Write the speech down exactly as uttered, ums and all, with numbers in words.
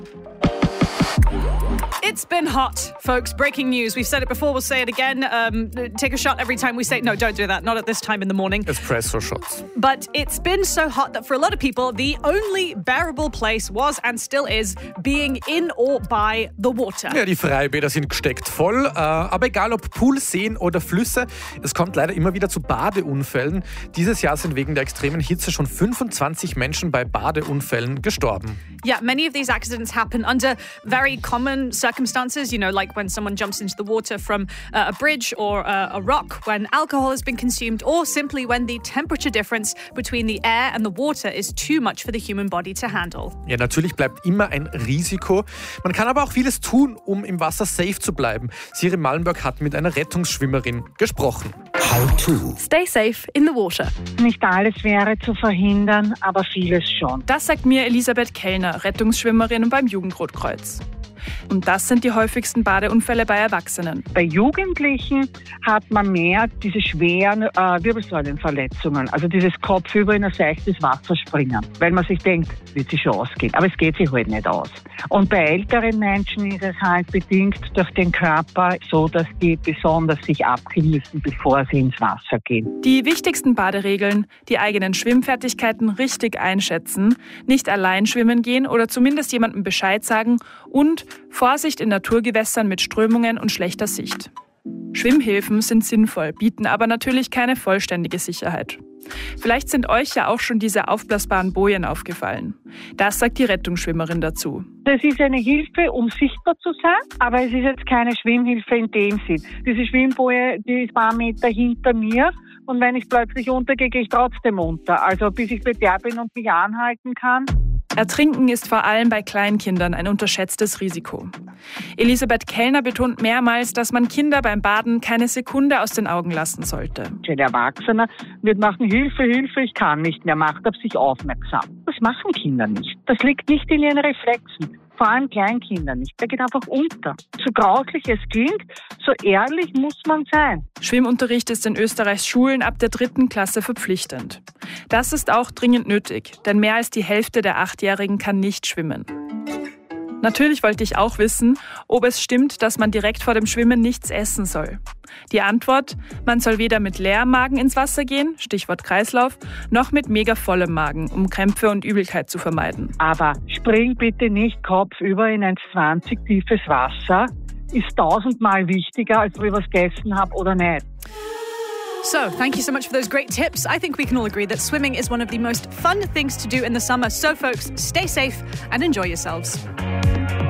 It's been hot, folks. Breaking news. We've said it before, we'll say it again. Um, take a shot every time we say, no, don't do that. Not at this time in the morning. Espresso shots. But it's been so hot that for a lot of people, the only bearable place was and still is being in or by the water. Ja, die Freibäder sind gesteckt voll. Äh, aber egal ob Pool, Seen oder Flüsse, es kommt leider immer wieder zu Badeunfällen. Dieses Jahr sind wegen der extremen Hitze schon fünfundzwanzig Menschen bei Badeunfällen gestorben. Yeah, many of these accidents happen under very common circumstances, you know, like when someone jumps into the water from uh, a bridge or uh, a rock, when alcohol has been consumed, or simply when the temperature difference between the air and the water is too much for the human body to handle. Ja, natürlich bleibt immer ein Risiko. Man kann aber auch vieles tun, um im Wasser safe zu bleiben. Siri Malmberg hat mit einer Rettungsschwimmerin gesprochen. How to Stay safe in the water. Nicht alles wäre zu verhindern, aber vieles schon. Das sagt mir Elisabeth Kellner, Rettungsschwimmerin beim Jugendrotkreuz. Und das sind die häufigsten Badeunfälle bei Erwachsenen. Bei Jugendlichen hat man mehr diese schweren äh, Wirbelsäulenverletzungen, also dieses Kopf über in ein seichtes Wasser springen, weil man sich denkt, wird sich schon ausgehen. Aber es geht sich halt nicht aus. Und bei älteren Menschen ist es halt bedingt durch den Körper so, dass die besonders sich abkühlen müssen, bevor sie ins Wasser gehen. Die wichtigsten Baderegeln, die eigenen Schwimmfertigkeiten richtig einschätzen, nicht allein schwimmen gehen oder zumindest jemandem Bescheid sagen und Vorsicht in Naturgewässern mit Strömungen und schlechter Sicht. Schwimmhilfen sind sinnvoll, bieten aber natürlich keine vollständige Sicherheit. Vielleicht sind euch ja auch schon diese aufblasbaren Bojen aufgefallen. Das sagt die Rettungsschwimmerin dazu. Das ist eine Hilfe, um sichtbar zu sein, aber es ist jetzt keine Schwimmhilfe in dem Sinn. Diese Schwimmboje, die ist ein paar Meter hinter mir und wenn ich plötzlich untergehe, gehe ich trotzdem unter. Also bis ich bei der bin und mich anhalten kann. Ertrinken ist vor allem bei Kleinkindern ein unterschätztes Risiko. Elisabeth Kellner betont mehrmals, dass man Kinder beim Baden keine Sekunde aus den Augen lassen sollte. Ein Erwachsener wird machen, Hilfe, Hilfe, ich kann nicht mehr, macht auf sich aufmerksam. Das machen Kinder nicht. Das liegt nicht in ihren Reflexen. Vor allem Kleinkinder nicht. Der geht einfach unter. So grauslich es klingt, so ehrlich muss man sein. Schwimmunterricht ist in Österreichs Schulen ab der dritten Klasse verpflichtend. Das ist auch dringend nötig, denn mehr als die Hälfte der Achtjährigen kann nicht schwimmen. Natürlich wollte ich auch wissen, ob es stimmt, dass man direkt vor dem Schwimmen nichts essen soll. Die Antwort: Man soll weder mit leerem Magen ins Wasser gehen, Stichwort Kreislauf, noch mit mega vollem Magen, um Krämpfe und Übelkeit zu vermeiden. Aber spring bitte nicht kopfüber in ein zwanzig tiefes Wasser. Ist tausendmal wichtiger, als ob ich was gegessen habe oder nicht. So, thank you so much for those great tips. I think we can all agree that swimming is one of the most fun things to do in the summer. So, folks, stay safe and enjoy yourselves.